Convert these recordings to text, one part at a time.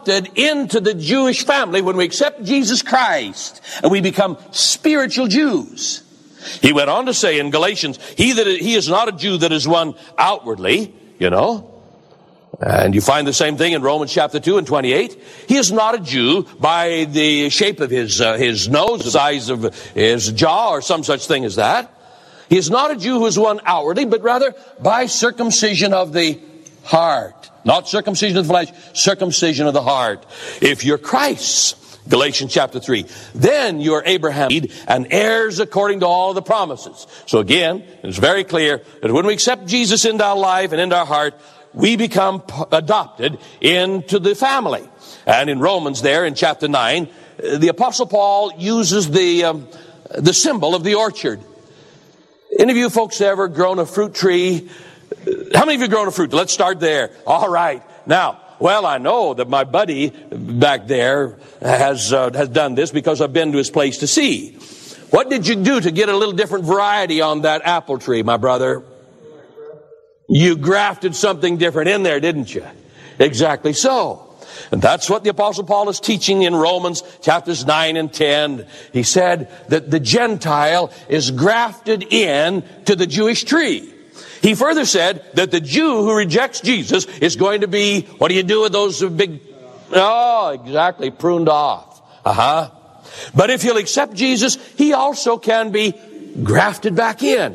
into the Jewish family when we accept Jesus Christ and we become spiritual Jews. He went on to say in Galatians, he is not a Jew that is one outwardly, and you find the same thing in Romans chapter 2 and 28. He is not a Jew by the shape of his nose, the size of his jaw, or some such thing as that. He is not a Jew who is one outwardly, but rather by circumcision of the heart. Not circumcision of the flesh, circumcision of the heart. If you're Christ's, Galatians chapter 3, then you're Abraham's seed and heirs according to all the promises. So again, it's very clear that when we accept Jesus into our life and into our heart, we become adopted into the family. And in Romans there, in chapter 9, the Apostle Paul uses the symbol of the orchard. Any of you folks ever grown a fruit tree? How many of you grown a fruit? Let's start there. All right. Now, well, I know that my buddy back there has done this because I've been to his place to see. What did you do to get a little different variety on that apple tree, my brother? You grafted something different in there, didn't you? Exactly so. And that's what the Apostle Paul is teaching in Romans chapters 9 and 10. He said that the Gentile is grafted in to the Jewish tree. He further said that the Jew who rejects Jesus is going to be, what do you do with those big, exactly, pruned off. But if he'll accept Jesus, he also can be grafted back in.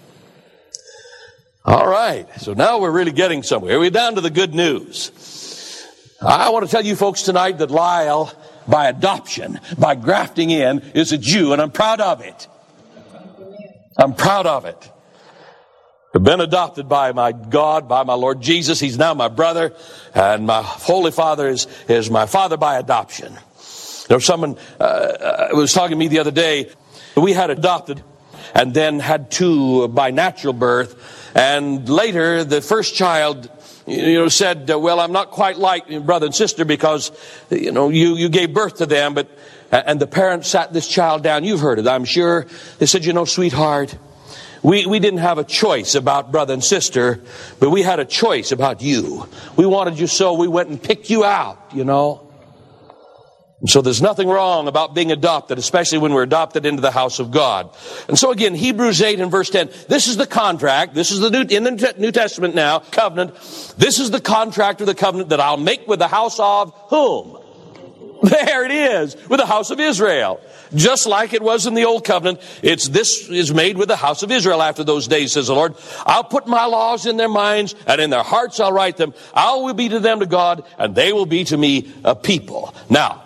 All right, so now we're really getting somewhere. We're down to the good news. I want to tell you folks tonight that Lyle, by adoption, by grafting in, is a Jew, and I'm proud of it. I'm proud of it. I've been adopted by my God, by my Lord Jesus. He's now my brother, and my Holy Father is my father by adoption. There was someone was talking to me the other day. We had adopted and then had two by natural birth. And later, the first child, said, well, I'm not quite like your brother and sister because, you gave birth to them. And the parents sat this child down. You've heard it, I'm sure. They said, sweetheart, we didn't have a choice about brother and sister, but we had a choice about you. We wanted you so we went and picked you out, And so there's nothing wrong about being adopted, especially when we're adopted into the house of God. And so again, Hebrews 8 and verse 10, this is the contract. This is in the New Testament now, covenant. This is the contract or the covenant that I'll make with the house of whom? There it is, with the house of Israel. Just like it was in the old covenant, this is made with the house of Israel after those days, says the Lord. I'll put my laws in their minds, and in their hearts I'll write them. I will be to them to God, and they will be to me a people. Now,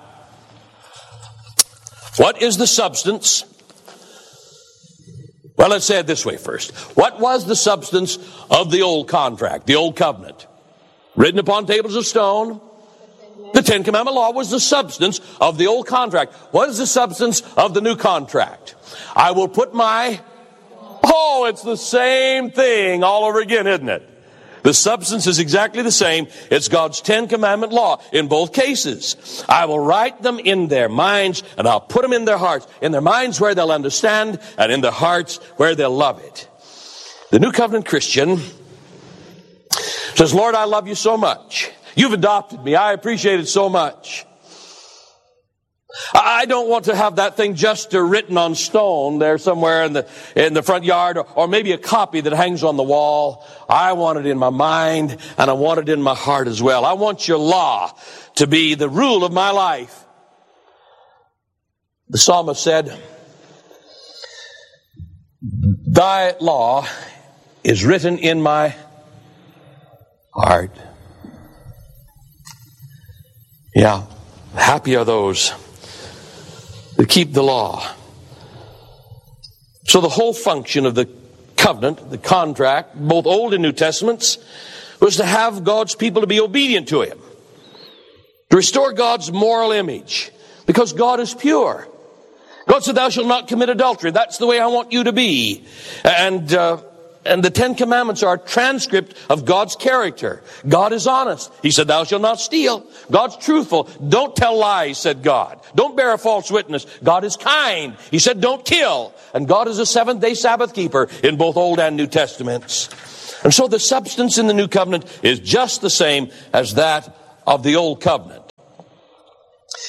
what is the substance? Well, let's say it this way first. What was the substance of the old contract, the old covenant? Written upon tables of stone. The Ten Commandment law was the substance of the old contract. What is the substance of the new contract? I will put it's the same thing all over again, isn't it? The substance is exactly the same. It's God's Ten Commandment law in both cases. I will write them in their minds, and I'll put them in their hearts. In their minds where they'll understand, and in their hearts where they'll love it. The New Covenant Christian says, Lord, I love you so much. You've adopted me. I appreciate it so much. I don't want to have that thing just written on stone there somewhere in the front yard, or maybe a copy that hangs on the wall. I want it in my mind, and I want it in my heart as well. I want your law to be the rule of my life. The psalmist said, thy law is written in my heart. Yeah, happy are those that keep the law. So the whole function of the covenant, the contract, both Old and New Testaments, was to have God's people to be obedient to Him. To restore God's moral image. Because God is pure. God said, thou shalt not commit adultery. That's the way I want you to be. And the Ten Commandments are a transcript of God's character. God is honest. He said, thou shalt not steal. God's truthful. Don't tell lies, said God. Don't bear a false witness. God is kind. He said, don't kill. And God is a seventh-day Sabbath keeper in both Old and New Testaments. And so the substance in the New Covenant is just the same as that of the Old Covenant.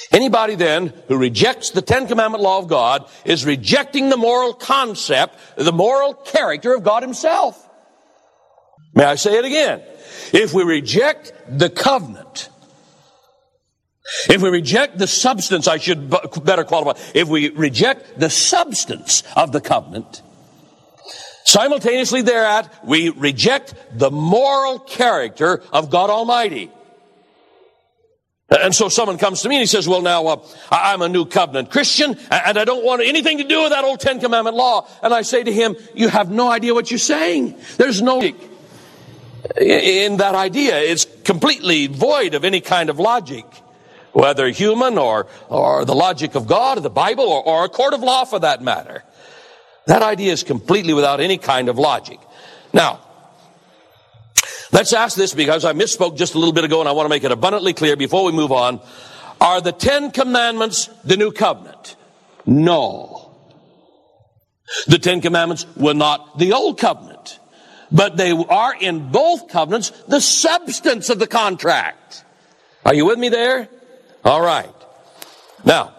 Anybody then who rejects the Ten Commandment law of God is rejecting the moral concept, the moral character of God himself. May I say it again? If we reject the covenant, if we reject the substance, I should better qualify, if we reject the substance of the covenant, simultaneously thereat, we reject the moral character of God Almighty. And so someone comes to me and he says, well, now, I'm a new covenant Christian, and I don't want anything to do with that old Ten Commandment law. And I say to him, you have no idea what you're saying. There's no logic in that idea. It's completely void of any kind of logic, whether human or the logic of God or the Bible or a court of law for that matter. That idea is completely without any kind of logic. Now, let's ask this, because I misspoke just a little bit ago and I want to make it abundantly clear before we move on. Are the Ten Commandments the new covenant? No. The Ten Commandments were not the old covenant, but they are in both covenants the substance of the contract. Are you with me there? All right. Now,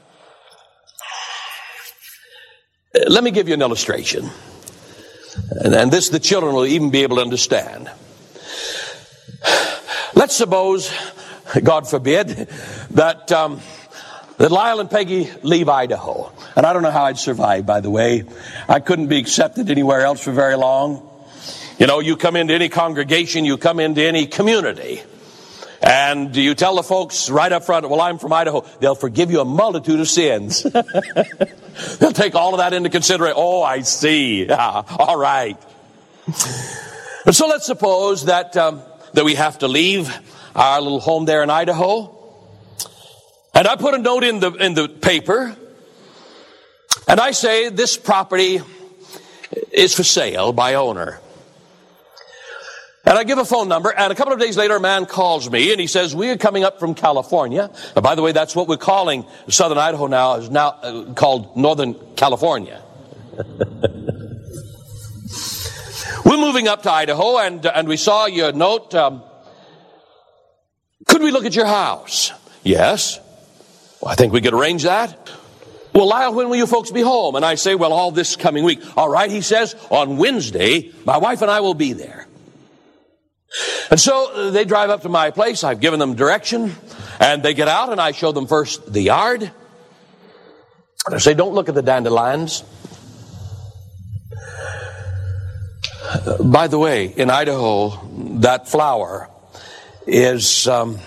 let me give you an illustration. And this the children will even be able to understand. Let's suppose, God forbid, that Lyle and Peggy leave Idaho. And I don't know how I'd survive, by the way. I couldn't be accepted anywhere else for very long. You know, you come into any congregation, you come into any community, and you tell the folks right up front, well, I'm from Idaho. They'll forgive you a multitude of sins. They'll take all of that into consideration. Oh, I see. Yeah, all right. And so let's suppose that we have to leave our little home there in Idaho. And I put a note in the paper, and I say this property is for sale by owner. And I give a phone number, and a couple of days later, a man calls me, and he says, we are coming up from California. And by the way, that's what we're calling southern Idaho now, is now called Northern California. We're moving up to Idaho, and we saw your note. Could we look at your house? Yes. Well, I think we could arrange that. Well, Lyle, when will you folks be home? And I say, well, all this coming week. All right, he says, on Wednesday, my wife and I will be there. And so they drive up to my place. I've given them direction, and they get out, and I show them first the yard. And I say, don't look at the dandelions. By the way, in Idaho, that flower is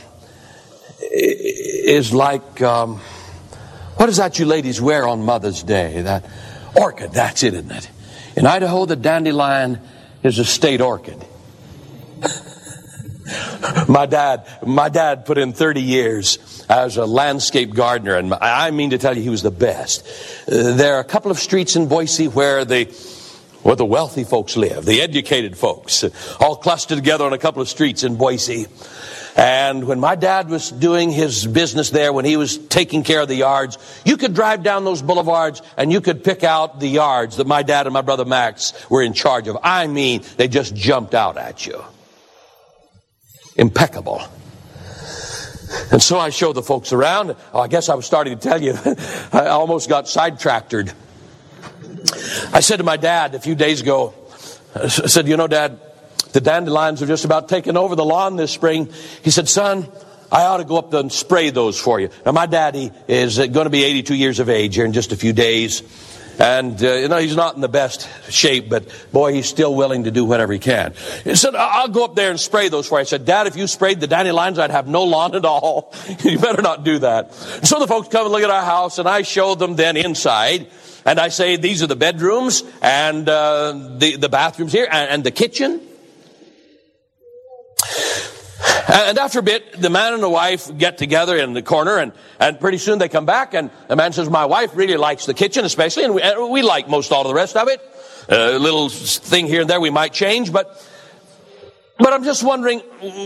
like, what is that you ladies wear on Mother's Day? That orchid, that's it, isn't it? In Idaho, the dandelion is a state orchid. My dad put in 30 years as a landscape gardener, and I mean to tell you, he was the best. There are a couple of streets in Boise where the wealthy folks live, the educated folks, all clustered together on a couple of streets in Boise. And when my dad was doing his business there, when he was taking care of the yards, you could drive down those boulevards and you could pick out the yards that my dad and my brother Max were in charge of. I mean, they just jumped out at you. Impeccable. And so I showed the folks around. Oh, I guess I was starting to tell you, I almost got sidetracked. I said to my dad a few days ago, I said, you know, Dad, the dandelions are just about taking over the lawn this spring. He said, son, I ought to go up there and spray those for you. Now, my daddy is going to be 82 years of age here in just a few days. And, he's not in the best shape, but boy, he's still willing to do whatever he can. He said, I'll go up there and spray those for you. I said, Dad, if you sprayed the dandelions, I'd have no lawn at all. You better not do that. So the folks come and look at our house, and I show them then inside. And I say, these are the bedrooms and the bathrooms here and the kitchen. And after a bit, the man and the wife get together in the corner, and pretty soon they come back, and the man says, my wife really likes the kitchen especially, and we like most all of the rest of it. A little thing here and there we might change, but I'm just wondering,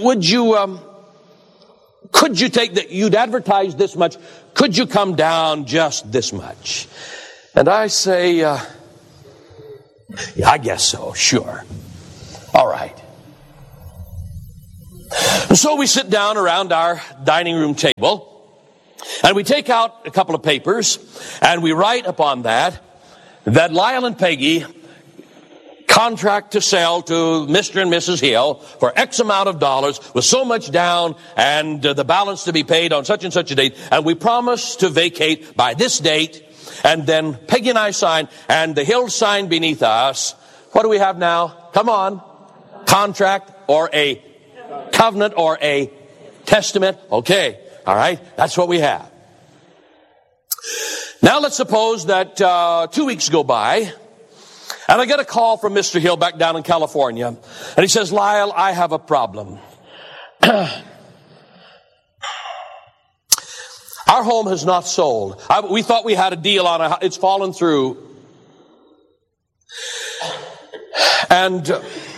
could you take that? You'd advertise this much. Could you come down just this much? And I say, yeah, I guess so, sure. All right. And so we sit down around our dining room table, And we take out a couple of papers, and we write upon that Lyle and Peggy contract to sell to Mr. and Mrs. Hill for X amount of dollars with so much down and the balance to be paid on such and such a date. And we promise to vacate by this date. And then Peggy and I sign, and the Hills sign beneath us. What do we have now? Come on. Contract or a covenant or a testament. Okay. All right. That's what we have. Now let's suppose that 2 weeks go by, and I get a call from Mr. Hill back down in California, and he says, Lyle, I have a problem. Our home has not sold. We thought we had a deal on it. It's fallen through. And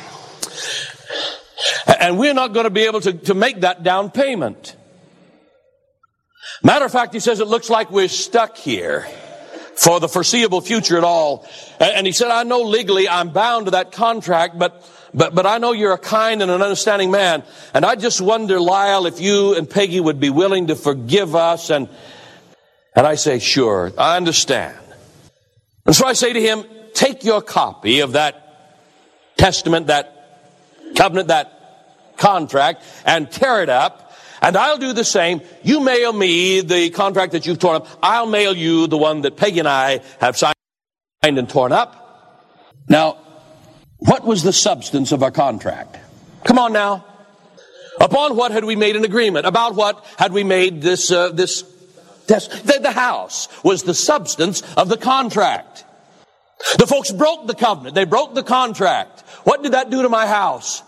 we're not going to be able to make that down payment. Matter of fact, he says, it looks like we're stuck here for the foreseeable future at all. And he said, I know legally I'm bound to that contract, but I know you're a kind and an understanding man. And I just wonder, Lyle, if you and Peggy would be willing to forgive us. And I say, sure, I understand. And so I say to him, take your copy of that testament, that covenant, that contract, and tear it up. And I'll do the same. You mail me the contract that you've torn up. I'll mail you the one that Peggy and I have signed and torn up. Now, what was the substance of our contract? Come on now. Upon what had we made an agreement? About what had we made this test? The house was the substance of the contract. The folks broke the covenant. They broke the contract. What did that do to my house?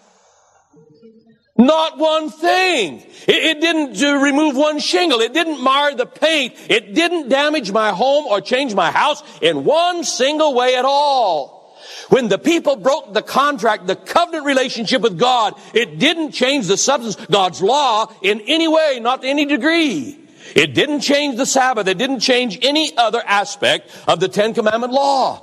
Not one thing. It didn't remove one shingle. It didn't mar the paint. It didn't damage my home or change my house in one single way at all. When the people broke the contract, the covenant relationship with God, it didn't change the substance, God's law, in any way, not to any degree. It didn't change the Sabbath. It didn't change any other aspect of the Ten Commandment law.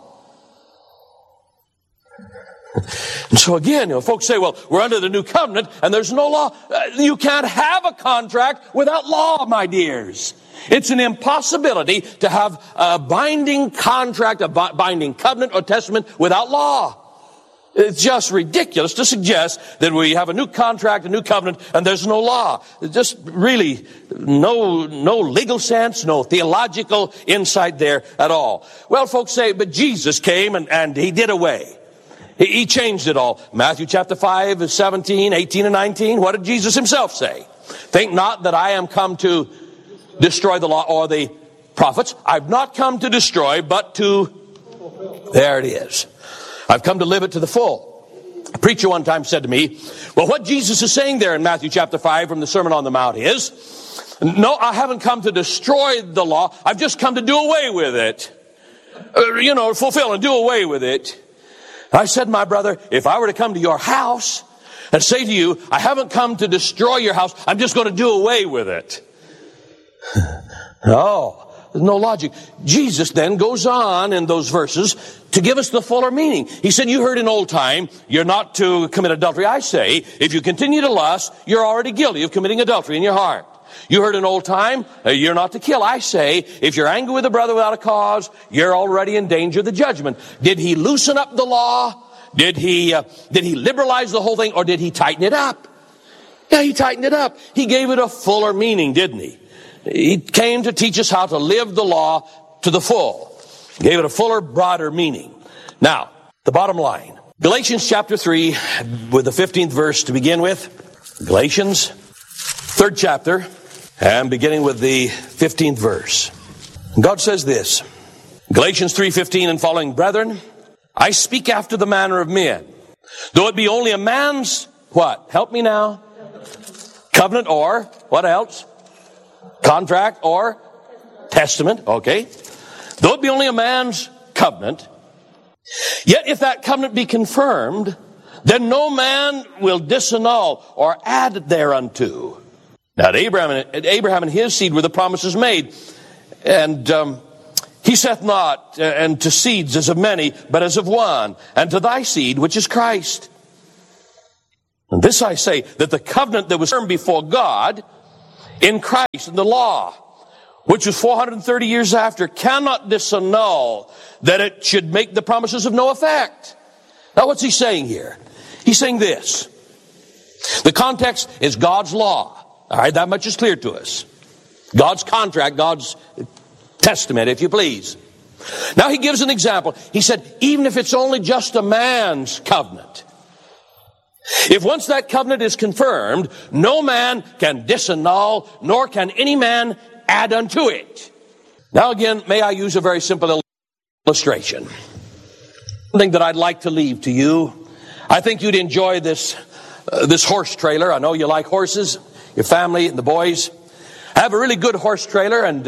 And so again, folks say, well, we're under the new covenant and there's no law. You can't have a contract without law, my dears. It's an impossibility to have a binding contract, a binding covenant or testament without law. It's just ridiculous to suggest that we have a new contract, a new covenant, and there's no law. There's just really no legal sense, no theological insight there at all. Well, folks say, but Jesus came and he did away. He changed it all. Matthew chapter 5, 17, 18, and 19. What did Jesus himself say? Think not that I am come to destroy the law or the prophets. I've not come to destroy, but to... There it is. I've come to live it to the full. A preacher one time said to me, well, what Jesus is saying there in Matthew chapter 5 from the Sermon on the Mount is, no, I haven't come to destroy the law. I've just come to do away with it. Fulfill and do away with it. I said, my brother, if I were to come to your house and say to you, I haven't come to destroy your house, I'm just going to do away with it. No, there's no logic. Jesus then goes on in those verses to give us the fuller meaning. He said, you heard in old time, you're not to commit adultery. I say, if you continue to lust, you're already guilty of committing adultery in your heart. You heard in old time, you're not to kill. I say, if you're angry with a brother without a cause, you're already in danger of the judgment. Did he loosen up the law? Did he liberalize the whole thing, or did he tighten it up? Yeah, he tightened it up. He gave it a fuller meaning, didn't he? He came to teach us how to live the law to the full. He gave it a fuller, broader meaning. Now, the bottom line. Galatians chapter 3, with the 15th verse to begin with. Galatians, 3rd chapter. And beginning with the 15th verse. God says this, Galatians 3:15 and following, brethren, I speak after the manner of men. Though it be only a man's, what? Help me now. Covenant or, what else? Contract or testament. Okay. Though it be only a man's covenant, yet if that covenant be confirmed, then no man will disannul or add thereunto. Now, to Abraham and his seed were the promises made. And he saith not, and to seeds as of many, but as of one, and to thy seed, which is Christ. And this I say, that the covenant that was firm before God in Christ, and the law, which was 430 years after, cannot disannul that it should make the promises of no effect. Now what's he saying here? He's saying this. The context is God's law. All right, that much is clear to us. God's contract, God's testament, if you please. Now he gives an example. He said, even if it's only just a man's covenant, if once that covenant is confirmed, no man can disannul, nor can any man add unto it. Now again, may I use a very simple illustration? Something that I'd like to leave to you. I think you'd enjoy this horse trailer. I know you like horses, your family and the boys. I have a really good horse trailer, and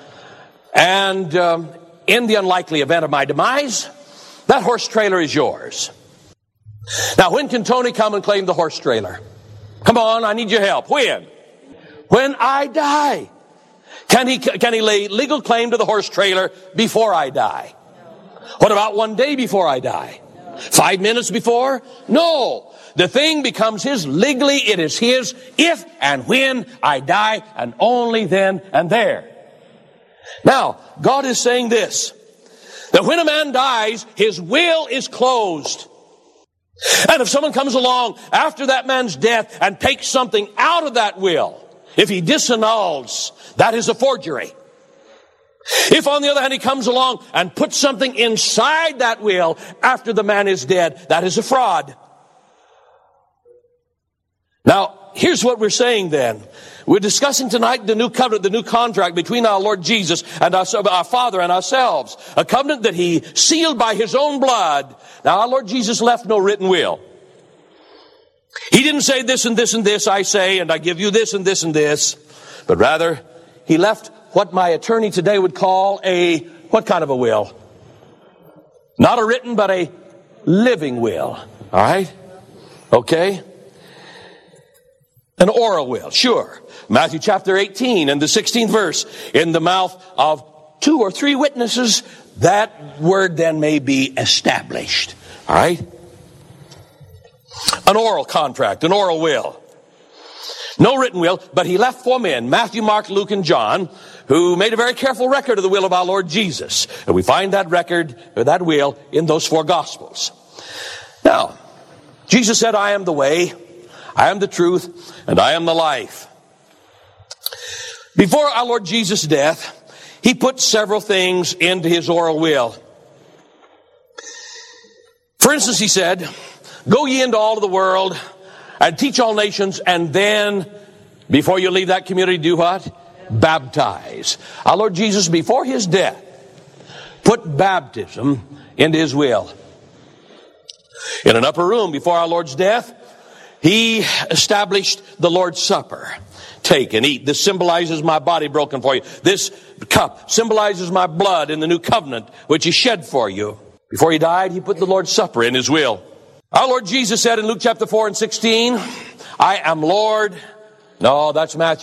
in the unlikely event of my demise, that horse trailer is yours. Now, when can Tony come and claim the horse trailer? Come on, I need your help. When? When I die. Can he lay legal claim to the horse trailer before I die? What about one day before I die? 5 minutes before? No. The thing becomes his legally. It is his if and when I die, and only then and there. Now, God is saying this, that when a man dies, his will is closed. And if someone comes along after that man's death and takes something out of that will, if he disannuls, that is a forgery. If, on the other hand, he comes along and puts something inside that will after the man is dead, that is a fraud. Now, here's what we're saying then. We're discussing tonight the new covenant, the new contract between our Lord Jesus and our Father and ourselves. A covenant that he sealed by his own blood. Now, our Lord Jesus left no written will. He didn't say this and this and this I say, and I give you this and this and this. But rather, he left what my attorney today would call what kind of a will? Not a written, but a living will. All right? Okay? An oral will, sure. Matthew chapter 18 and the 16th verse. In the mouth of 2 or 3 witnesses, that word then may be established. All right? An oral contract, an oral will. No written will, but he left 4 men, Matthew, Mark, Luke, and John, who made a very careful record of the will of our Lord Jesus. And we find that record, or that will, in those 4 Gospels. Now, Jesus said, I am the way, I am the truth, and I am the life. Before our Lord Jesus' death, he put several things into his oral will. For instance, he said, go ye into all of the world and teach all nations, and then, before you leave that community, do what? Baptize. Our Lord Jesus, before his death, put baptism into his will. In an upper room before our Lord's death, he established the Lord's Supper. Take and eat. This symbolizes my body broken for you. This cup symbolizes my blood in the new covenant, which is shed for you. Before he died, he put the Lord's Supper in his will. Our Lord Jesus said in Luke chapter 4 and 16, I am Lord. No, that's Mark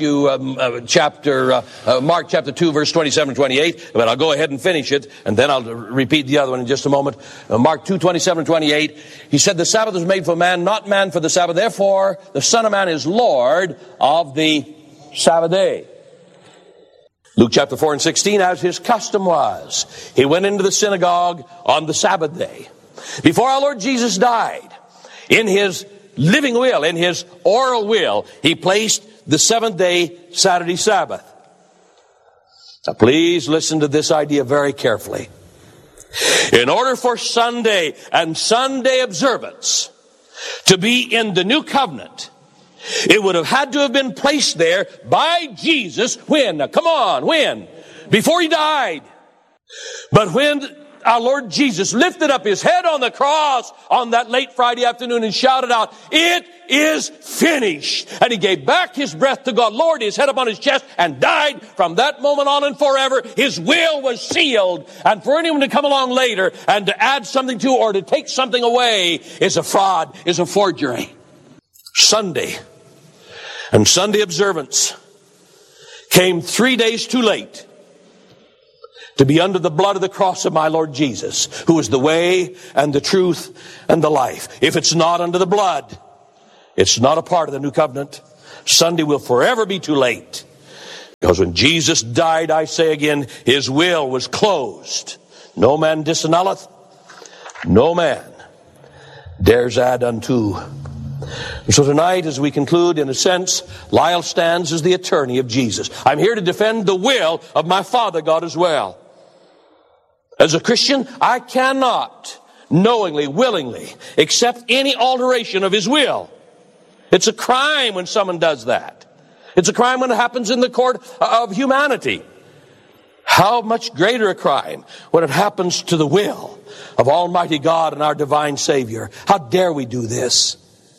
chapter 2, verse 27 and 28. But I'll go ahead and finish it, and then I'll repeat the other one in just a moment. Mark 2, 27 and 28. He said, the Sabbath was made for man, not man for the Sabbath. Therefore, the Son of Man is Lord of the Sabbath day. Luke chapter 4 and 16, as his custom was, he went into the synagogue on the Sabbath day. Before our Lord Jesus died, in his living will, in his oral will, he placed the 7th day Saturday Sabbath. Now please listen to this idea very carefully. In order for Sunday and Sunday observance to be in the new covenant, it would have had to have been placed there by Jesus when? Now come on, when? Before he died. But when our Lord Jesus lifted up his head on the cross on that late Friday afternoon and shouted out, it is finished. And he gave back his breath to God, lowered his head upon his chest, and died. From that moment on and forever, his will was sealed. And for anyone to come along later and to add something to or to take something away is a fraud, is a forgery. Sunday and Sunday observance came 3 days too late to be under the blood of the cross of my Lord Jesus, who is the way and the truth and the life. If it's not under the blood, it's not a part of the new covenant. Sunday will forever be too late Because when Jesus died, I say again, his will was closed. No man disannulleth, no man dares add unto. And so tonight, as we conclude, in a sense, Lyle stands as the attorney of Jesus. I'm here to defend the will of my Father God as well. As a Christian, I cannot knowingly, willingly accept any alteration of his will. It's a crime when someone does that. It's a crime when it happens in the court of humanity. How much greater a crime when it happens to the will of Almighty God and our divine Savior. How dare we do this?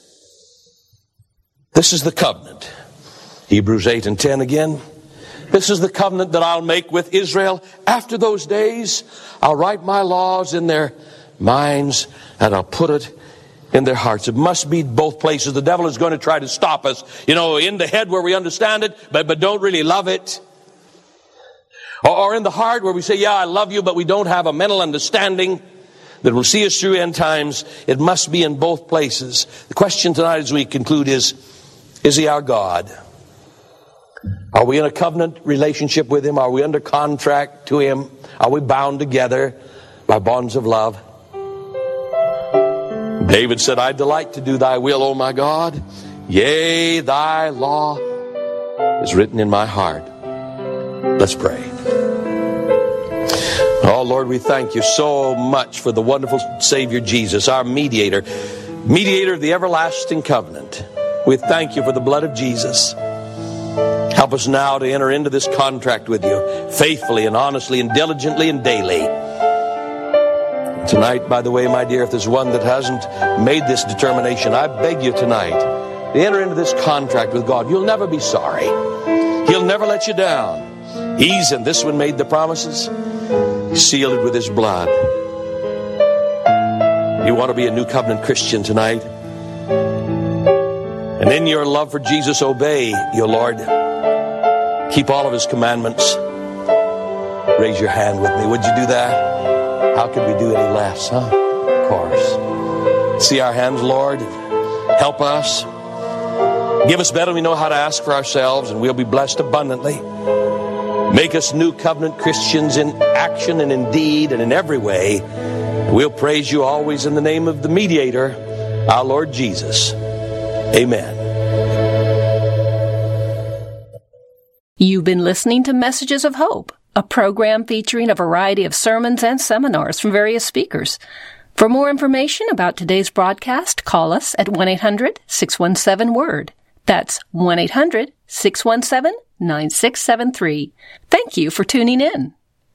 This is the covenant. Hebrews 8 and 10 again. This is the covenant that I'll make with Israel. After those days, I'll write my laws in their minds and I'll put it in their hearts. It must be both places. The devil is going to try to stop us, in the head where we understand it, but don't really love it. Or in the heart where we say, yeah, I love you, but we don't have a mental understanding that will see us through end times. It must be in both places. The question tonight as we conclude is he our God? Are we in a covenant relationship with him? Are we under contract to him? Are we bound together by bonds of love? David said, I delight to do thy will, O my God. Yea, thy law is written in my heart. Let's pray. Oh, Lord, we thank you so much for the wonderful Savior Jesus, our mediator of the everlasting covenant. We thank you for the blood of Jesus. Help us now to enter into this contract with you faithfully and honestly and diligently and daily. Tonight, by the way, my dear, if there's one that hasn't made this determination, I beg you tonight to enter into this contract with God. You'll never be sorry. He'll never let you down. He's, and this one made the promises, sealed it with his blood. You want to be a new covenant Christian tonight? And in your love for Jesus, obey your Lord. Keep all of his commandments. Raise your hand with me. Would you do that? How could we do any less, huh? Of course. See our hands, Lord. Help us. Give us better than we know how to ask for ourselves, and we'll be blessed abundantly. Make us new covenant Christians in action and in deed and in every way. We'll praise you always in the name of the mediator, our Lord Jesus. Amen. You've been listening to Messages of Hope, a program featuring a variety of sermons and seminars from various speakers. For more information about today's broadcast, call us at 1-800-617-WORD. That's 1-800-617-9673. Thank you for tuning in.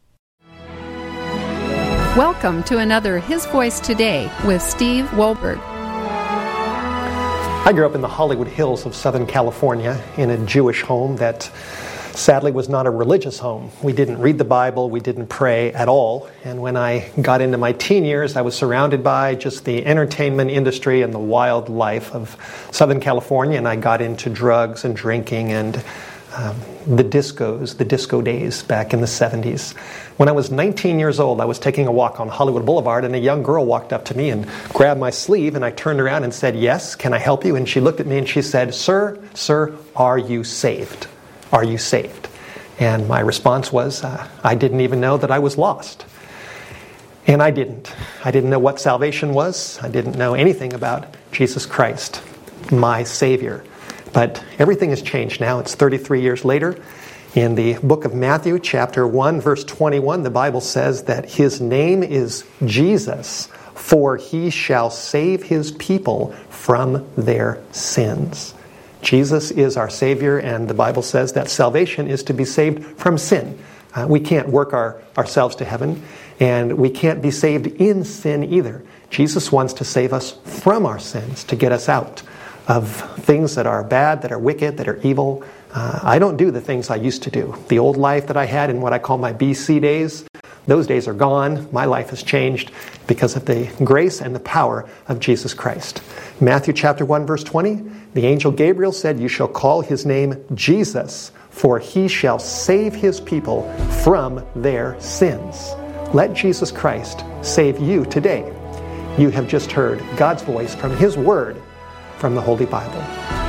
Welcome to another His Voice Today with Steve Wohlberg. I grew up in the Hollywood Hills of Southern California in a Jewish home that sadly was not a religious home. We didn't read the Bible, we didn't pray at all, and when I got into my teen years, I was surrounded by just the entertainment industry and the wild life of Southern California, and I got into drugs and drinking and the disco days back in the 70s. When I was 19 years old, I was taking a walk on Hollywood Boulevard, and a young girl walked up to me and grabbed my sleeve, and I turned around and said, "Yes, can I help you?" And she looked at me and she said, Sir, are you saved? Are you saved? And my response was, I didn't even know that I was lost. And I didn't. I didn't know what salvation was. I didn't know anything about Jesus Christ, my Savior. But everything has changed now. It's 33 years later. In the book of Matthew, chapter 1, verse 21, the Bible says that his name is Jesus, for he shall save his people from their sins. Jesus is our Savior, and the Bible says that salvation is to be saved from sin. We can't work ourselves to heaven, and we can't be saved in sin either. Jesus wants to save us from our sins, to get us out of things that are bad, that are wicked, that are evil. I don't do the things I used to do. The old life that I had in what I call my BC days, those days are gone. My life has changed because of the grace and the power of Jesus Christ. Matthew chapter 1, verse 20, the angel Gabriel said, "You shall call his name Jesus, for he shall save his people from their sins." Let Jesus Christ save you today. You have just heard God's voice from his word from the Holy Bible.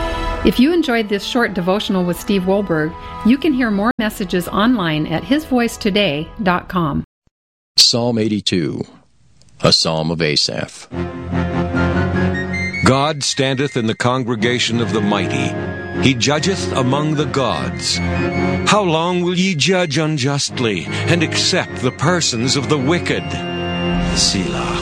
If you enjoyed this short devotional with Steve Wohlberg, you can hear more messages online at hisvoicetoday.com. Psalm 82, a psalm of Asaph. God standeth in the congregation of the mighty. He judgeth among the gods. How long will ye judge unjustly, and accept the persons of the wicked? Selah.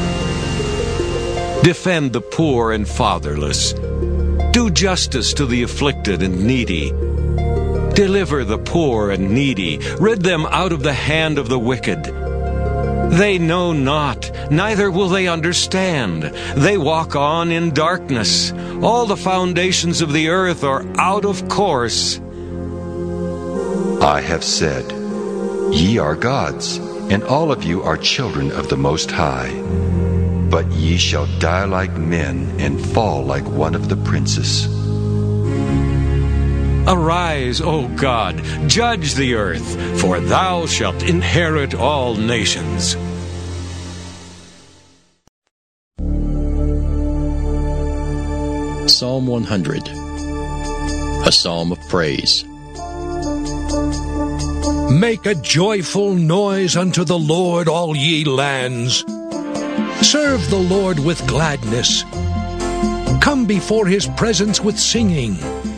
Defend the poor and fatherless. Do justice to the afflicted and needy. Deliver the poor and needy. Rid them out of the hand of the wicked. They know not, neither will they understand. They walk on in darkness. All the foundations of the earth are out of course. I have said, Ye are gods, and all of you are children of the Most High. But ye shall die like men, and fall like one of the princes. Arise, O God, judge the earth, for thou shalt inherit all nations. Psalm 100, a psalm of praise. Make a joyful noise unto the Lord, all ye lands. Serve the Lord with gladness. Come before his presence with singing.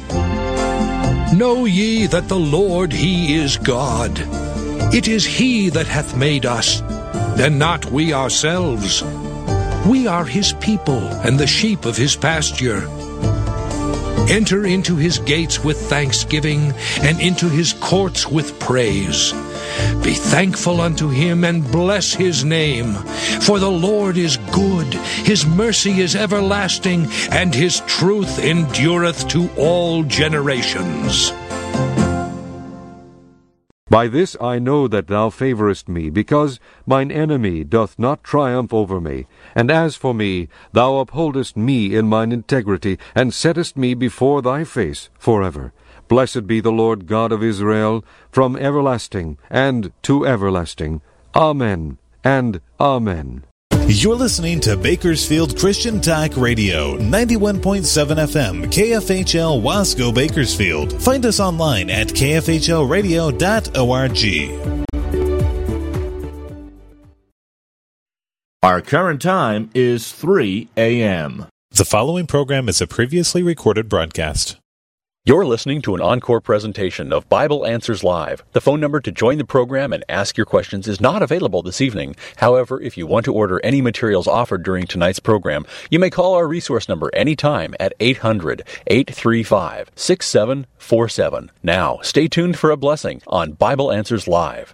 Know ye that the Lord, he is God. It is he that hath made us, and not we ourselves. We are his people, and the sheep of his pasture. Enter into his gates with thanksgiving, and into his courts with praise. Be thankful unto him, and bless his name. For the Lord is good, his mercy is everlasting, and his truth endureth to all generations. By this I know that thou favorest me, because mine enemy doth not triumph over me. And as for me, thou upholdest me in mine integrity, and settest me before thy face forever. Blessed be the Lord God of Israel, from everlasting and to everlasting. Amen and Amen. You're listening to Bakersfield Christian Talk Radio, 91.7 FM, KFHL Wasco, Bakersfield. Find us online at kfhlradio.org. Our current time is 3 a.m. The following program is a previously recorded broadcast. You're listening to an encore presentation of Bible Answers Live. The phone number to join the program and ask your questions is not available this evening. However, if you want to order any materials offered during tonight's program, you may call our resource number anytime at 800-835-6747. Now, stay tuned for a blessing on Bible Answers Live.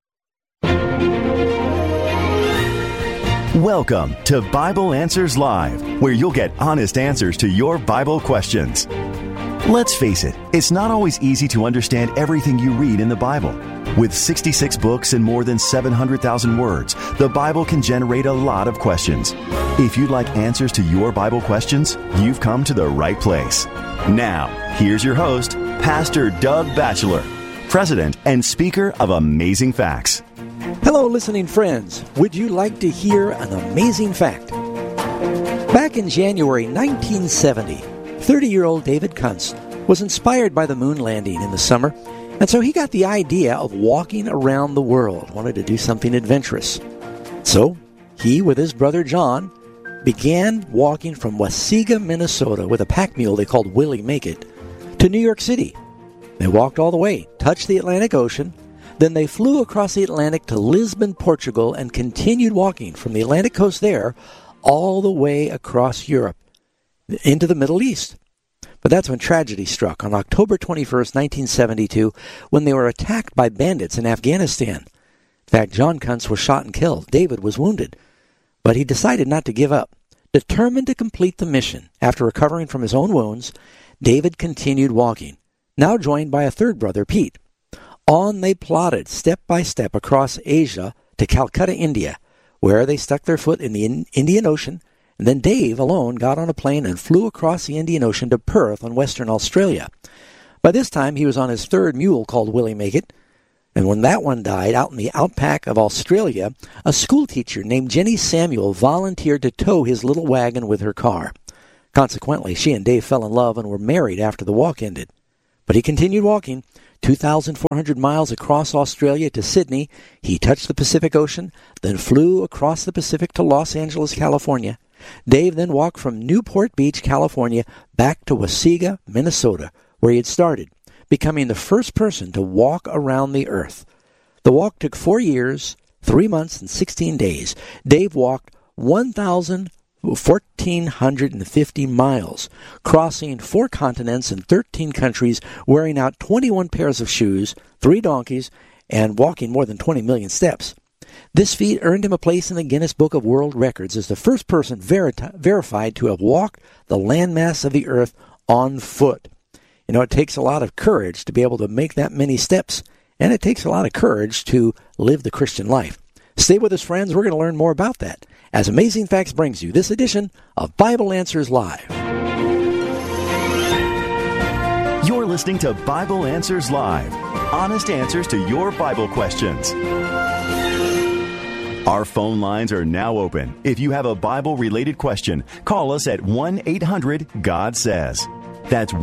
Welcome to Bible Answers Live, where you'll get honest answers to your Bible questions. Let's face it, it's not always easy to understand everything you read in the Bible. With 66 books and more than 700,000 words, the Bible can generate a lot of questions. If you'd like answers to your Bible questions, you've come to the right place. Now, here's your host, Pastor Doug Batchelor, President and Speaker of Amazing Facts. Hello, listening friends. Would you like to hear an amazing fact? Back in January 1970, 30-year-old David Kuntz was inspired by the moon landing in the summer, and so he got the idea of walking around the world, wanted to do something adventurous. So he, with his brother John, began walking from Wasaga, Minnesota, with a pack mule they called Willie Make-It, to New York City. They walked all the way, touched the Atlantic Ocean, then they flew across the Atlantic to Lisbon, Portugal, and continued walking from the Atlantic coast there all the way across Europe into the Middle East. But that's when tragedy struck on October 21st, 1972, when they were attacked by bandits in Afghanistan. In fact, John Kuntz was shot and killed. David was wounded. But he decided not to give up. Determined to complete the mission, after recovering from his own wounds, David continued walking, now joined by a third brother, Pete. On they plodded, step by step, across Asia to Calcutta, India, where they stuck their foot in the Indian Ocean. And then Dave alone got on a plane and flew across the Indian Ocean to Perth on Western Australia. By this time, he was on his third mule called Willie Make-It. And when that one died out in the outback of Australia, a school teacher named Jenny Samuel volunteered to tow his little wagon with her car. Consequently, she and Dave fell in love and were married after the walk ended. But he continued walking, 2,400 miles across Australia to Sydney. He touched the Pacific Ocean, then flew across the Pacific to Los Angeles, California. Dave then walked from Newport Beach, California, back to Wasaga, Minnesota, where he had started, becoming the first person to walk around the earth. The walk took 4 years, 3 months, and 16 days. Dave walked 1,450 miles, crossing 4 continents and 13 countries, wearing out 21 pairs of shoes, 3 donkeys, and walking more than 20 million steps. This feat earned him a place in the Guinness Book of World Records as the first person verified to have walked the landmass of the earth on foot. You know, it takes a lot of courage to be able to make that many steps, and it takes a lot of courage to live the Christian life. Stay with us, friends. We're going to learn more about that as Amazing Facts brings you this edition of Bible Answers Live. You're listening to Bible Answers Live. Honest answers to your Bible questions. Our phone lines are now open. If you have a Bible-related question, call us at 1-800-GOD-SAYS. That's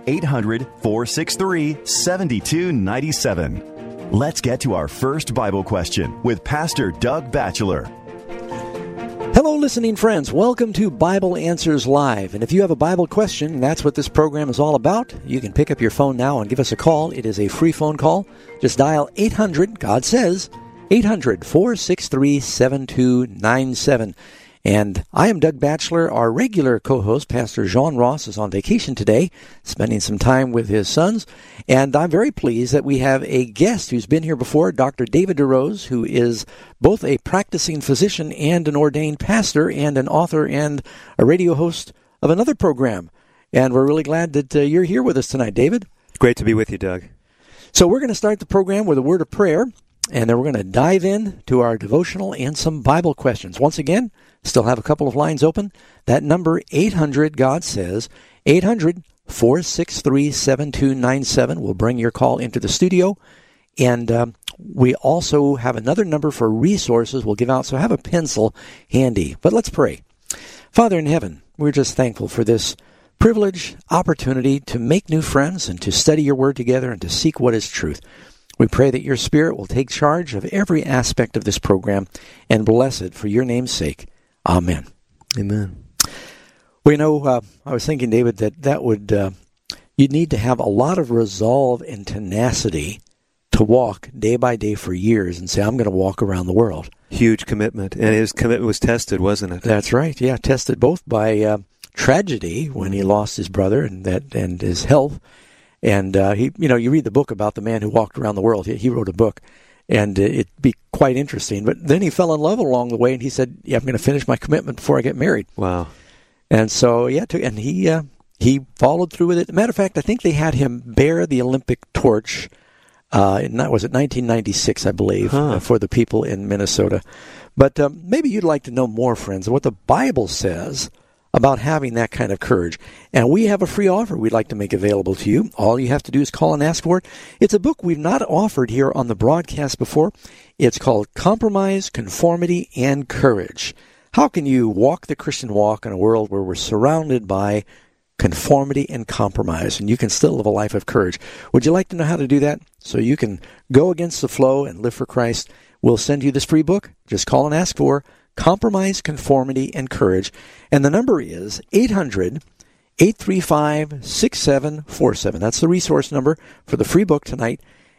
1-800-463-7297. Let's get to our first Bible question with Pastor Doug Batchelor. Hello, listening friends. Welcome to Bible Answers Live. And if you have a Bible question, that's what this program is all about. You can pick up your phone now and give us a call. It is a free phone call. Just dial 800-GOD-SAYS, 800-463-7297. And I am Doug Batchelor. Our regular co-host, Pastor John Ross, is on vacation today, spending some time with his sons. And I'm very pleased that we have a guest who's been here before, Dr. David DeRose, who is both a practicing physician and an ordained pastor and an author and a radio host of another program. And we're really glad that you're here with us tonight, David. Great to be with you, Doug. So we're going to start the program with a word of prayer, and then we're going to dive in to our devotional and some Bible questions. Once again, still have a couple of lines open. That number, 800-GOD-SAYS, 800-463-7297 will bring your call into the studio. And we also have another number for resources we'll give out, so have a pencil handy. But let's pray. Father in heaven, we're just thankful for this privilege, opportunity to make new friends and to study your word together and to seek what is truth. We pray that your Spirit will take charge of every aspect of this program and bless it for your name's sake. Amen. Amen. Well, you know, I was thinking, David, that would you'd need to have a lot of resolve and tenacity to walk day by day for years and say, I'm going to walk around the world. Huge commitment. And his commitment was tested, wasn't it? That's right. Yeah, tested both by tragedy when he lost his brother and his health. And you read the book about the man who walked around the world. He wrote a book, and it'd be quite interesting. But then he fell in love along the way, and he said, "Yeah, I'm going to finish my commitment before I get married." Wow! And so, he followed through with it. Matter of fact, I think they had him bear the Olympic torch. Was it 1996, I believe, for the people in Minnesota. But maybe you'd like to know more, friends, what the Bible says about having that kind of courage. And we have a free offer we'd like to make available to you. All you have to do is call and ask for it. It's a book we've not offered here on the broadcast before. It's called Compromise, Conformity, and Courage. How can you walk the Christian walk in a world where we're surrounded by conformity and compromise, and you can still live a life of courage? Would you like to know how to do that so you can go against the flow and live for Christ? We'll send you this free book. Just call and ask for Compromise, Conformity, and Courage. And the number is 800-835-6747. That's the resource number for the free book tonight,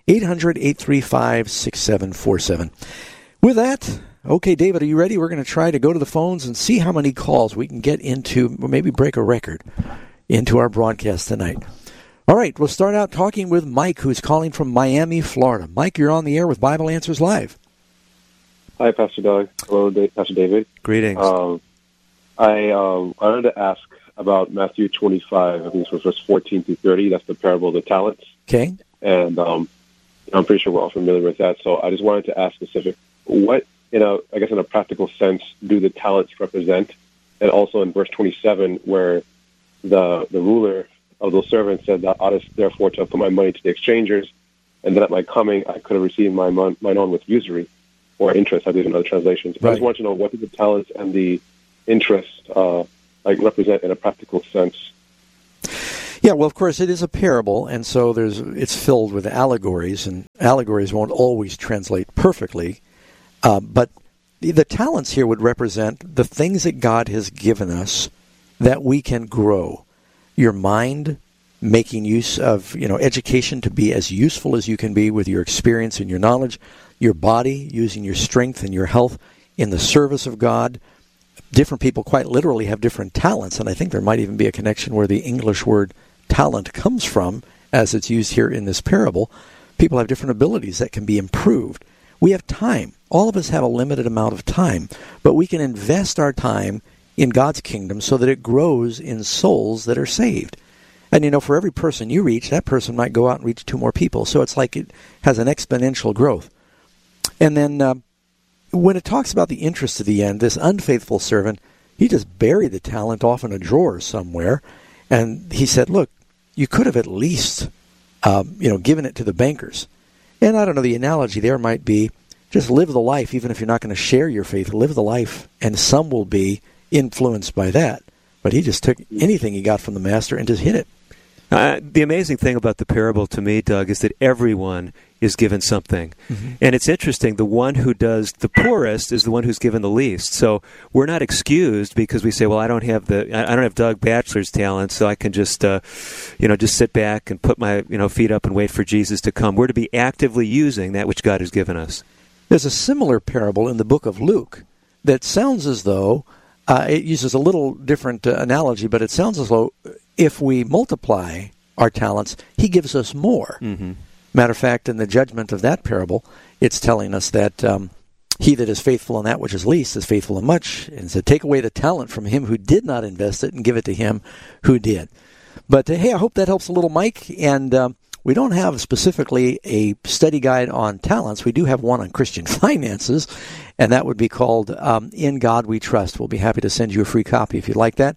800-835-6747. With that, okay, David, are you ready? We're going to try to go to the phones and see how many calls we can get into, or maybe break a record, into our broadcast tonight. All right, we'll start out talking with Mike, who's calling from Miami, Florida. Mike, you're on the air with Bible Answers Live. Hi, Pastor Doug. Hello, Pastor David. Greetings. I wanted to ask about Matthew 25. I think it's from verse 14 through 30. That's the parable of the talents. Okay. And I'm pretty sure we're all familiar with that. So I just wanted to ask specific, what, in a practical sense, do the talents represent? And also in verse 27, where the ruler of those servants said that oughtest therefore to have put my money to the exchangers, and then at my coming I could have received mine own with usury, or interest, I believe in other translations. Right. I just want to know, what do the talents and the interest represent in a practical sense? Yeah, well, of course, it is a parable, and so it's filled with allegories, and allegories won't always translate perfectly. But the talents here would represent the things that God has given us that we can grow. Your mind, making use of education to be as useful as you can be with your experience and your knowledge. Your body, using your strength and your health in the service of God. Different people quite literally have different talents, and I think there might even be a connection where the English word talent comes from, as it's used here in this parable. People have different abilities that can be improved. We have time. All of us have a limited amount of time, but we can invest our time in God's kingdom so that it grows in souls that are saved. And for every person you reach, that person might go out and reach 2 more people. So it's like it has an exponential growth. And then when it talks about the interest of the end, this unfaithful servant, he just buried the talent off in a drawer somewhere. And he said, look, you could have at least, given it to the bankers. And I don't know, the analogy there might be just live the life, even if you're not going to share your faith, live the life, and some will be influenced by that. But he just took anything he got from the master and just hid it. The amazing thing about the parable to me, Doug, is that everyone is given something. Mm-hmm. And it's interesting, the one who does the poorest is the one who's given the least. So we're not excused because we say, well, I don't have Doug Batchelor's talent, so I can just sit back and put my feet up and wait for Jesus to come. We're to be actively using that which God has given us. There's a similar parable in the book of Luke that sounds as though it uses a little different analogy, but it sounds as though if we multiply our talents, he gives us more. Mm-hmm. Matter of fact, in the judgment of that parable, it's telling us that he that is faithful in that which is least is faithful in much, and so take away the talent from him who did not invest it and give it to him who did. But hey, I hope that helps a little, Mike. And we don't have specifically a study guide on talents. We do have one on Christian finances, and that would be called In God We Trust. We'll be happy to send you a free copy if you'd like that.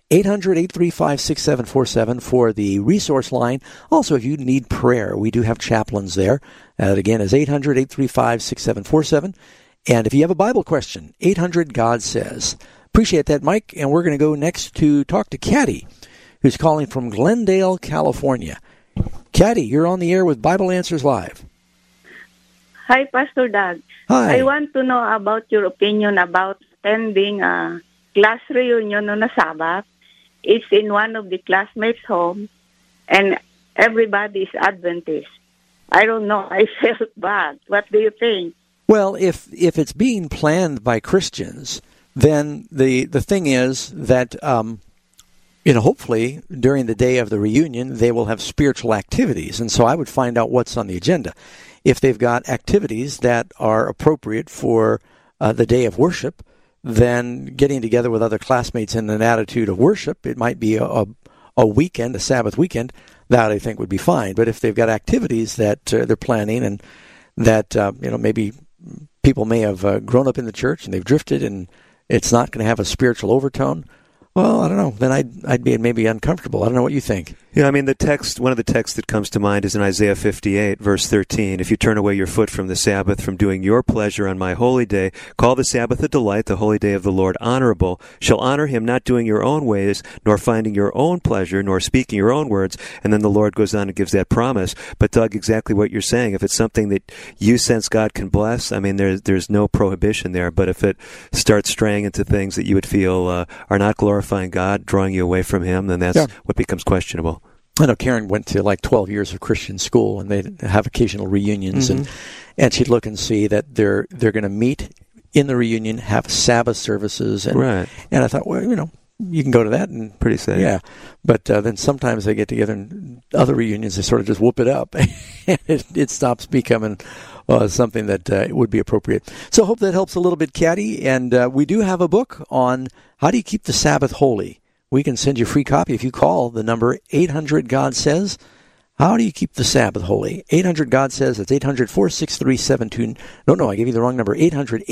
800-835-6747 for the resource line. Also, if you need prayer, we do have chaplains there. That, again, is 800-835-6747. And if you have a Bible question, 800-GOD-SAYS. Appreciate that, Mike. And we're going to go next to talk to Caddy, who's calling from Glendale, California. Caddy, you're on the air with Bible Answers Live. Hi, Pastor Doug. Hi. I want to know about your opinion about attending a class reunion on a Sabbath. It's in one of the classmates' home, and everybody is Adventist. I don't know. I felt bad. What do you think? Well, if it's being planned by Christians, then the thing is that hopefully during the day of the reunion they will have spiritual activities, and so I would find out what's on the agenda. If they've got activities that are appropriate for the day of worship, then getting together with other classmates in an attitude of worship, it might be a weekend, a Sabbath weekend, that I think would be fine. But if they've got activities that they're planning and that maybe people may have grown up in the church and they've drifted and it's not going to have a spiritual overtone, well, I don't know. Then I'd be maybe uncomfortable. I don't know what you think. Yeah, I mean, one of the texts that comes to mind is in Isaiah 58, verse 13. If you turn away your foot from the Sabbath, from doing your pleasure on my holy day, call the Sabbath a delight, the holy day of the Lord honorable. Shall honor him, not doing your own ways, nor finding your own pleasure, nor speaking your own words. And then the Lord goes on and gives that promise. But Doug, exactly what you're saying. If it's something that you sense God can bless, I mean, there's no prohibition there. But if it starts straying into things that you would feel are not glorifying God, drawing you away from him, then that's what becomes questionable. I know Karen went to like 12 years of Christian school, and they have occasional reunions, Mm-hmm. and she'd look and see that they're going to meet in the reunion, have Sabbath services, and right. And I thought, well, you can go to that, and pretty safe. Yeah, but then sometimes they get together in other reunions, they sort of just whoop it up, and it stops becoming something that would be appropriate. So I hope that helps a little bit, Caddy. And we do have a book on how do you keep the Sabbath holy. We can send you a free copy if you call the number 800-GOD-SAYS. How do you keep the Sabbath holy? 800-GOD-SAYS. It's 800-463-72. No, I gave you the wrong number.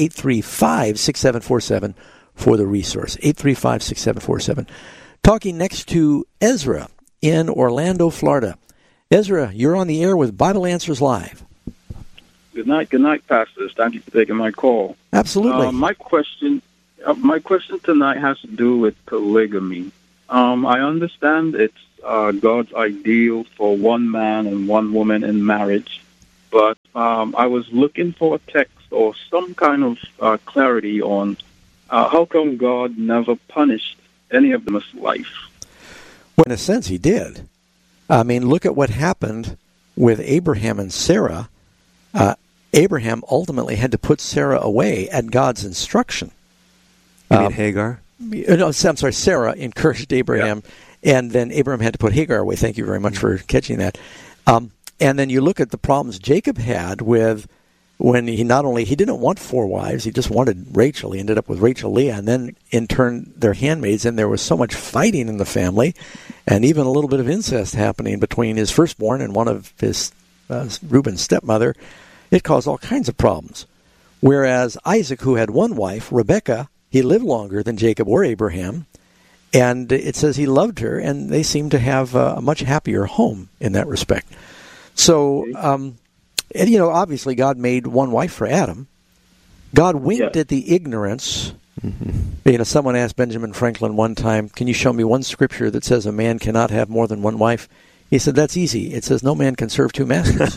800-835-6747 for the resource. 835-6747. Talking next to Ezra in Orlando, Florida. Ezra, you're on the air with Bible Answers Live. Good night, pastors. Thank you for taking my call. Absolutely. My question My question tonight has to do with polygamy. I understand it's God's ideal for one man and one woman in marriage, but I was looking for a text or some kind of clarity on how come God never punished any of them as life? Well, in a sense, he did. I mean, look at what happened with Abraham and Sarah. Abraham ultimately had to put Sarah away at God's instruction. You mean Hagar? No, I'm sorry, Sarah encouraged Abraham, and then Abraham had to put Hagar away. Thank you very much for catching that. And then you look at the problems Jacob had with when he didn't want 4 wives, he just wanted Rachel. He ended up with Rachel, Leah, and then in turn their handmaids, and there was so much fighting in the family, and even a little bit of incest happening between his firstborn and one of his Reuben's stepmother. It caused all kinds of problems. Whereas Isaac, who had 1 wife, Rebekah, he lived longer than Jacob or Abraham, and it says he loved her, and they seem to have a much happier home in that respect. So, and obviously God made 1 wife for Adam. God winked at the ignorance. Someone asked Benjamin Franklin one time, can you show me one scripture that says a man cannot have more than 1 wife? He said, that's easy. It says no man can serve 2 masters.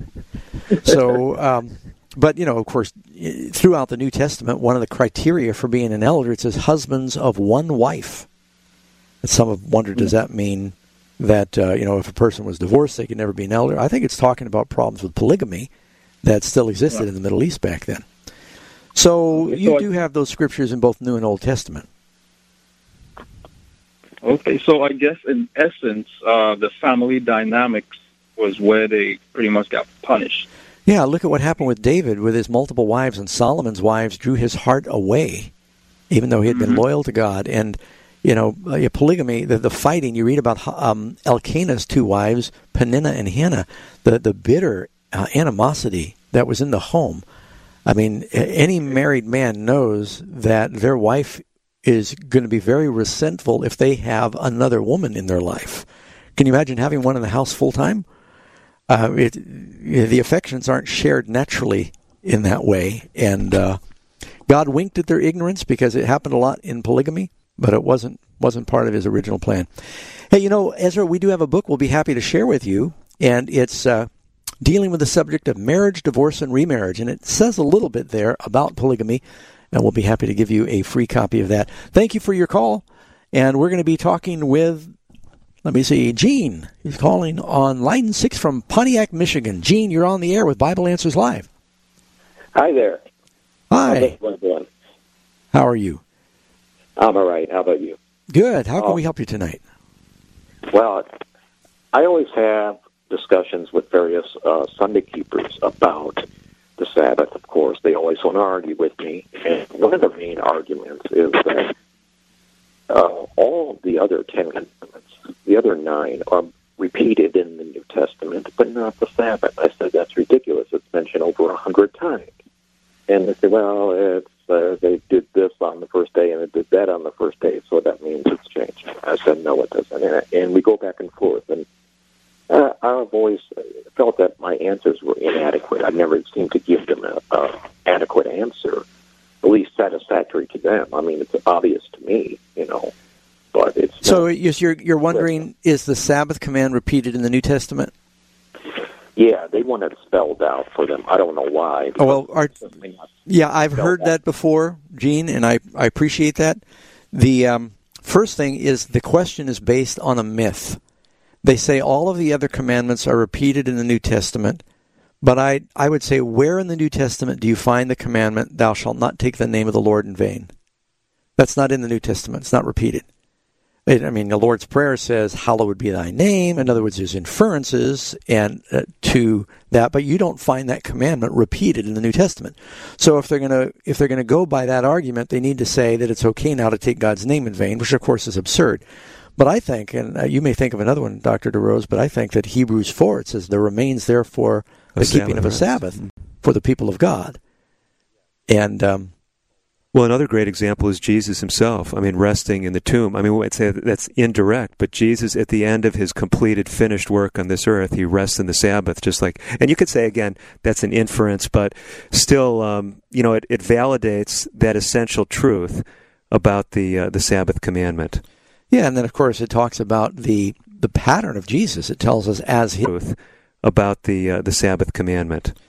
So, but, of course, throughout the New Testament, one of the criteria for being an elder, it says husbands of 1 wife. And some have wondered, does that mean that, if a person was divorced, they could never be an elder? I think it's talking about problems with polygamy that still existed in the Middle East back then. So you do have those scriptures in both New and Old Testament. Okay, so I guess in essence, the family dynamics was where they pretty much got punished. Yeah, look at what happened with David with his multiple wives, and Solomon's wives drew his heart away, even though he had been loyal to God. And, polygamy, the fighting, you read about Elkanah's 2 wives, Peninnah and Hannah, the bitter animosity that was in the home. I mean, any married man knows that their wife is going to be very resentful if they have another woman in their life. Can you imagine having one in the house full time? The affections aren't shared naturally in that way, and God winked at their ignorance because it happened a lot in polygamy, but it wasn't part of his original plan. Hey, Ezra, we do have a book we'll be happy to share with you, and it's dealing with the subject of marriage, divorce, and remarriage, and it says a little bit there about polygamy, and we'll be happy to give you a free copy of that. Thank you for your call, and we're going to be talking with, Gene. He's calling on line 6 from Pontiac, Michigan. Gene, you're on the air with Bible Answers Live. Hi there. Hi. How are you? I'm all right. How about you? Good. How can we help you tonight? Well, I always have discussions with various Sunday keepers about the Sabbath, of course. They always want to argue with me. And one of the main arguments is that all the other 10 commandments, the other 9, are repeated in the New Testament, but not the Sabbath. I said, that's ridiculous. It's mentioned over 100 times. And they say, well, it's they did this on the first day and it did that on the first day, so that means it's changed. I said, no, it doesn't. And we go back and forth. And I've always felt that my answers were inadequate. I never seemed to give them an adequate answer, at least satisfactory to them. I mean, it's obvious to me, but it's so you're wondering, is the Sabbath command repeated in the New Testament? Yeah, they want it spelled out for them. I don't know why. I've heard that before, Gene, and I appreciate that. The first thing is the question is based on a myth. They say all of the other commandments are repeated in the New Testament, but I would say, where in the New Testament do you find the commandment, thou shalt not take the name of the Lord in vain? That's not in the New Testament. It's not repeated. The Lord's Prayer says, hallowed be thy name. In other words, there's inferences to that, but you don't find that commandment repeated in the New Testament. So if they're gonna go by that argument, they need to say that it's okay now to take God's name in vain, which of course is absurd. But I think, and you may think of another one, Dr. DeRose, but I think that Hebrews 4, it says, there remains therefore the keeping of a Sabbath for the people of God. And Well, another great example is Jesus himself. I mean, resting in the tomb. I mean, we'd say that's indirect, but Jesus, at the end of his completed, finished work on this earth, he rests in the Sabbath, just like, and you could say, again, that's an inference, but still, it validates that essential truth about the Sabbath commandment. Yeah, and then, of course, it talks about the pattern of Jesus. It tells us as his... About the Sabbath commandment.